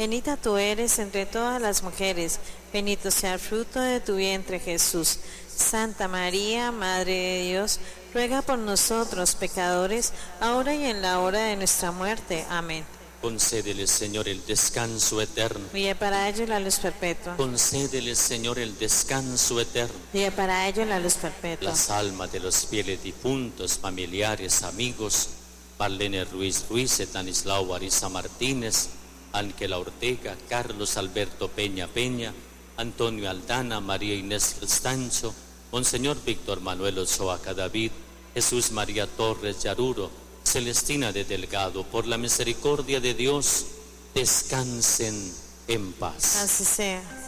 Bendita tú eres entre todas las mujeres, bendito sea el fruto de tu vientre, Jesús. Santa María, Madre de Dios, ruega por nosotros pecadores, ahora y en la hora de nuestra muerte. Amén. Concédele, Señor, el descanso eterno. Guía para ellos la luz perpetua. Concédele, Señor, el descanso eterno. Guía para ellos la luz perpetua. Las almas de los fieles difuntos, familiares, amigos, Marlene Ruiz Ruiz, Estanislao Ariza Martínez, Ángela Ortega, Carlos Alberto Peña Peña, Antonio Aldana, María Inés Cristancho, Monseñor Víctor Manuel Ochoa Cadavid, Jesús María Torres Yaruro, Celestina de Delgado, por la misericordia de Dios, descansen en paz. Así sea.